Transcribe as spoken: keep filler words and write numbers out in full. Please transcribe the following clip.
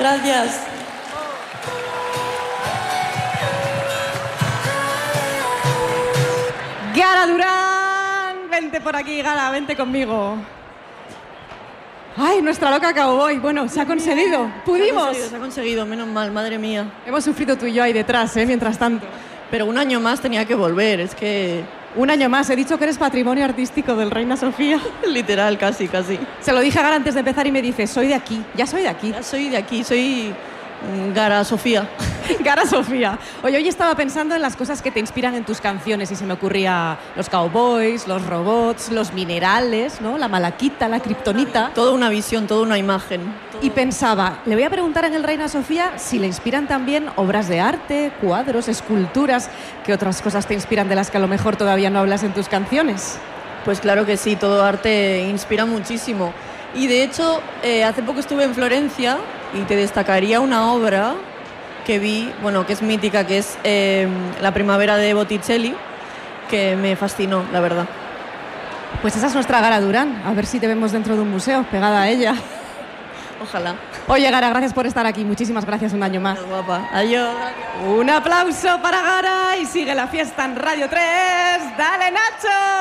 Gracias. Gara Durán, vente por aquí, Gara, vente conmigo. Ay, nuestra loca cowboy. Bueno, se ha conseguido. Pudimos. Se ha conseguido, se ha conseguido, menos mal, madre mía. Hemos sufrido tú y yo ahí detrás, ¿eh? Mientras tanto. Pero un año más tenía que volver, es que... Un año más. He dicho que eres patrimonio artístico del Reina Sofía. Literal, casi, casi. Se lo dije a Gara antes de empezar y me dice, soy de aquí. Ya soy de aquí. Ya soy de aquí, soy Gara Sofía. Gara Sofía. Oye, hoy estaba pensando en las cosas que te inspiran en tus canciones y se me ocurría los cowboys, los robots, los minerales, ¿no? La malaquita, la kriptonita. Toda una visión, toda una imagen. Y pensaba, le voy a preguntar en el Reina Sofía si le inspiran también obras de arte, cuadros, esculturas. ¿Qué otras cosas te inspiran de las que a lo mejor todavía no hablas en tus canciones? Pues claro que sí, todo arte inspira muchísimo. Y de hecho, eh, hace poco estuve en Florencia y te destacaría una obra que vi, bueno, que es mítica, que es eh, La primavera de Botticelli, que me fascinó, la verdad. Pues esa es nuestra Gara Durán. A ver si te vemos dentro de un museo, pegada a ella. Ojalá. Oye, Gara, gracias por estar aquí. Muchísimas gracias un año más. Guapa. Adiós. Un aplauso para Gara y sigue la fiesta en Radio tres. ¡Dale, Nacho!